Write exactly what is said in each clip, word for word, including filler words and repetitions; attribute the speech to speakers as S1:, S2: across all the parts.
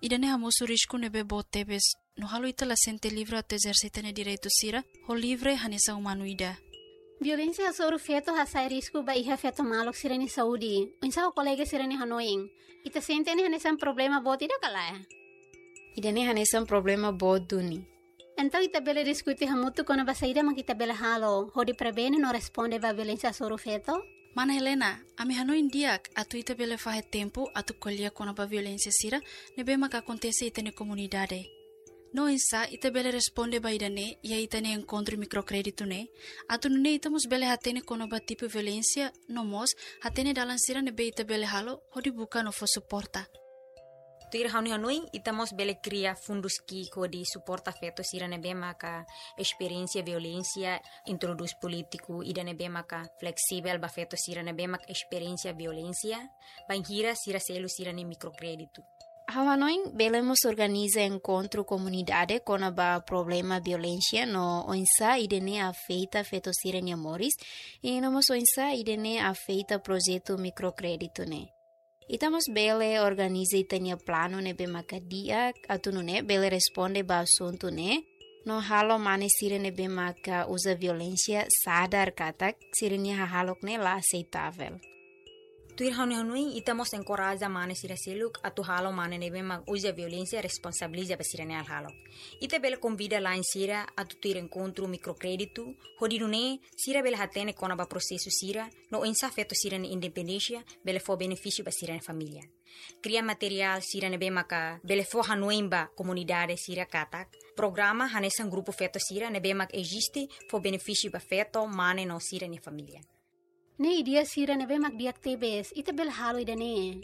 S1: idane hamoso risco nebe botebes. No halo ita la sente livre até exercitane direito sira, ho livre hanesa humano ida.
S2: Violência sobre o feto hasai risco ba iha feto malok sirene saúde. Unsa o colega sirene hanoing. Ita sente ne hanesa problema botida kala.
S3: Idane hanesa problema bot duni.
S2: Então ita bele discutir hamutu quando ba saída mas ita bele halo. Hodi prebene no responde ba violência sobre o feto.
S1: Mana Helena, ami hanoin diak atu ita bele fahe tempo atu colher quando ba violência sira, nebe mak acontece ita ne comunidade. No insa ita bele responde ba idane ia ita ne encontro microcrédito ne, atu ne ita mus bele hatene kono ba tipo violência no mos hatene dalan sira nebe ita bele halo hodi buka no fo suporta.
S4: Tuir hauni hanui itamos bele cria fundos ki kodi suporta feto sira nebe maka experiência violência introduz político ida nebe maka flexível ba feto sira nebe maka experiência violência banhira sira selo sira ne microcrédito.
S3: Hanoi belemos organiza encontro comunidade com a problema violência no onsa idene afeita feto sira ne amores e nomos onsa idene afeita projeto microcrédito ne. Itamos bele organiza itania plano nebe makadia atunu ne bele responde ba assunto ne no halo mane sire nebe maka usa violência sadar katak sire ne halok ne la aceitável.
S4: Tuir hauni hanui itamos encoraja mane sira seluk atu halo mane nebe mak usa violência responsabiliza ba sira ne al halo. Ite bele convida lá em sira atu tuir encontro microcrédito hodinu ne sira bele hatene kona ba processo sira no insa feto sira ne independência bele fo benefício ba sira ne família. Cria material sira nebe maka bele fo hanui ba comunidade sira katak. Programa hanesan grupo feto sira nebe mak existe fo benefício ba feto mane no sira ne família.
S2: Ne idia sira nebe mak diak tebes, ita bel halo idane.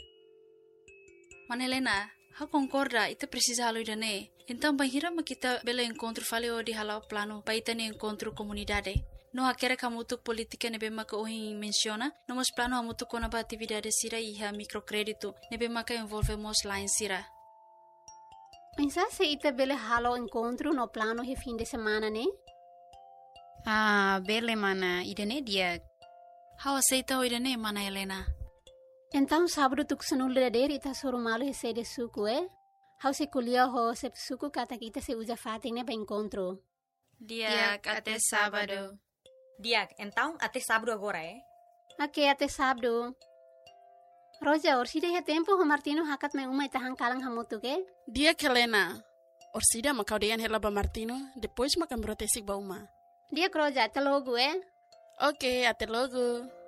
S1: Mana Helena, ha concorda, ita precisa halo idane. Então banhira ma kita bela encontro faleo di halau plano pa ita ne encontro comunidade. No hakere kamutuk politika nebe maka ohin menciona, nomos plano hamutuk kona ba atividade sira iha microcrédito nebe maka envolvemos lá em sira.
S2: Pensa se ita bele halo encontro no plano he fim de semana ne?
S3: Ah, bele mana idane dia.
S1: How aceita o idane, mana Helena?
S2: Então sábado tu kusanul dader ita soro malo he sede suku eh? How se kulia ho se suku kata kita se usa fating ne ba encontro.
S1: Diak até sábado.
S4: Diak, então até sábado agora eh?
S2: Ok, até sábado. Roja, orsida he tempo ho Martino hakat me uma itahan kalang hamutu ke?
S5: Diak Helena. Orsida makau deyan hela ba Martino, depois makam brotesik ba uma.
S2: Diak Roja, até logo eh?
S5: Ok, até logo.